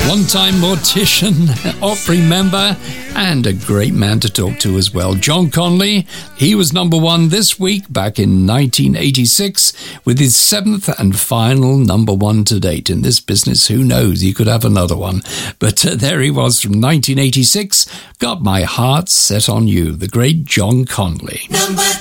One-time mortician, Opry member, and a great man to talk to as well. John Conlee, he was number one this week back in 1986 with his seventh and final number one to date. In this business, who knows, he could have another one. But there he was from 1986, Got My Heart Set on You, the great John Conlee.